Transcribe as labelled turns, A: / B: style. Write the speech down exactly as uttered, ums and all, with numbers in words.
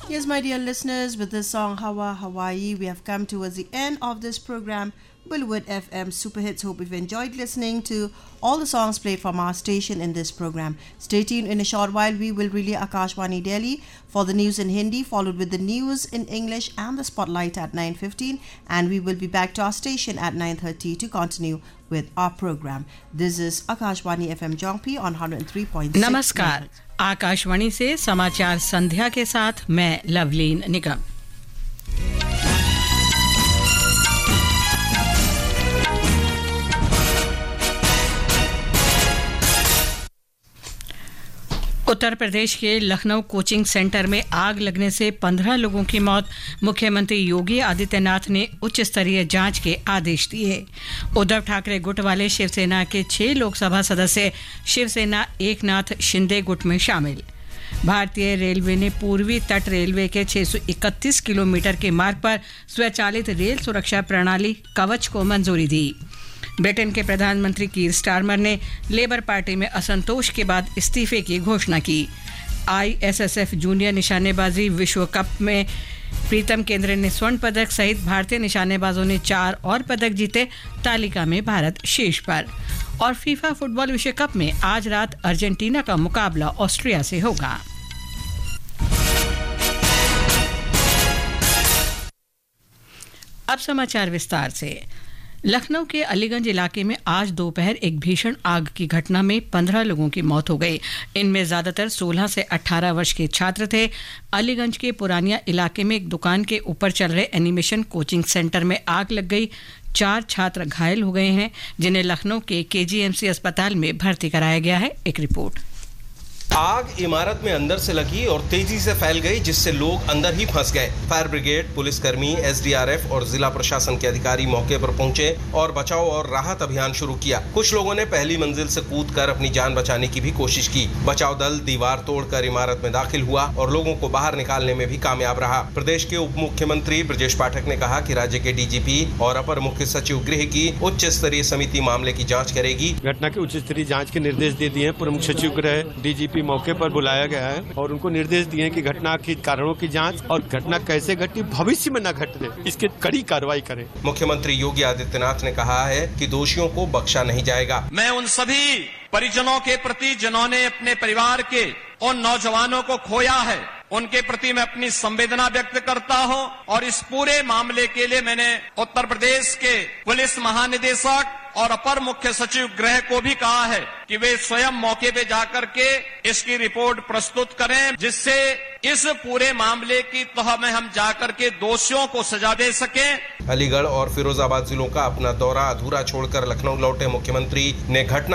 A: Yes, my dear listeners, with this song Hawa Hawaii, we have come towards the end of this program, Bollywood F M Super Hits. Hope you've enjoyed listening to all the songs played from our station in this program. Stay tuned. In a short while, we will relay Akashvani Delhi for the news in Hindi, followed with the news in English and the spotlight at nine fifteen. And we will be back to our station at nine thirty to continue with our program. This is Akashvani F M Jongpi on one oh three point six.
B: नमस्कार, आकाशवाणी से समाचार संध्या के साथ मैं लवलीन निगम। उत्तर प्रदेश के Lucknow coaching centre में आग लगने से पंद्रह लोगों की मौत। मुख्यमंत्री योगी आदित्यनाथ ने उच्च स्तरीय जांच के आदेश दिए। उद्धव ठाकरे गुट वाले शिवसेना के छह लोकसभा सदस्य शिवसेना एकनाथ शिंदे गुट में शामिल। भारतीय रेलवे ने पूर्वी तट रेलवे के छह सौ इकतीस किलोमीटर के मार्ग पर स्वचालित रेल सुरक्षा प्रणाली कवच को मंजूरी दी। ब्रिटेन के प्रधानमंत्री कीर स्टारमर ने लेबर पार्टी में असंतोष के बाद इस्तीफे की घोषणा की। आईएसएसएफ जूनियर निशानेबाजी विश्व कप में प्रीतम केंद्रे ने स्वर्ण पदक सहित भारतीय निशानेबाजों ने चार और पदक जीते। तालिका में भारत शीर्ष पर। और फीफा फुटबॉल विश्व कप में आज रात अर्जेंटीना का मुकाबला ऑस्ट्रिया से होगा। अब समाचार विस्तार से। लखनऊ के अलीगंज इलाके में आज दोपहर एक भीषण आग की घटना में पंद्रह लोगों की मौत हो गई। इनमें ज्यादातर सोलह से अठारह वर्ष के छात्र थे। अलीगंज के पुरानिया इलाके में एक दुकान के ऊपर चल रहे एनिमेशन कोचिंग सेंटर में आग लग गई। चार छात्र घायल हो गए हैं, जिन्हें लखनऊ के केजीएमसी अस्पताल में भर्ती कराया गया है। एक रिपोर्ट।
C: आग इमारत में अंदर से लगी और तेजी से फैल गई, जिससे लोग अंदर ही फंस गए। फायर ब्रिगेड, पुलिसकर्मी, एसडीआरएफ और जिला प्रशासन के अधिकारी मौके पर पहुंचे और बचाव और राहत अभियान शुरू किया। कुछ लोगों ने पहली मंजिल से कूदकर अपनी जान बचाने की भी कोशिश की। बचाव दल दीवार तोड़कर इमारत में दाखिल हुआ और लोगों को बाहर निकालने में भी कामयाब रहा। प्रदेश के उप मुख्यमंत्री ब्रजेश पाठक ने कहा कि राज्य के डीजीपी और अपर मुख्य सचिव गृह की उच्च स्तरीय समिति मामले की जाँच करेगी।
D: घटना के उच्च स्तरीय जाँच के निर्देश दे दिए। प्रमुख सचिव गृह, डीजीपी मौके पर बुलाया गया है और उनको निर्देश दिए कि घटना के कारणों की जांच और घटना कैसे घटी, भविष्य में न घटने, इसकी कड़ी कार्रवाई करें।
C: मुख्यमंत्री योगी आदित्यनाथ ने कहा है कि दोषियों को बख्शा नहीं जाएगा।
E: मैं उन सभी परिजनों के प्रति जिन्होंने अपने परिवार के उन नौजवानों को खोया है, उनके प्रति मैं अपनी संवेदना व्यक्त करता हूं और इस पूरे मामले के लिए मैंने उत्तर प्रदेश के पुलिस महानिदेशक और अपर मुख्य सचिव गृह को भी कहा है कि वे स्वयं मौके पे जाकर के इसकी रिपोर्ट प्रस्तुत करें, जिससे इस पूरे मामले की तह में हम जाकर के दोषियों को सजा दे सकें।
C: अलीगढ़ और फिरोजाबाद जिलों का अपना दौरा अधूरा छोड़कर लखनऊ लौटे मुख्यमंत्री ने घटना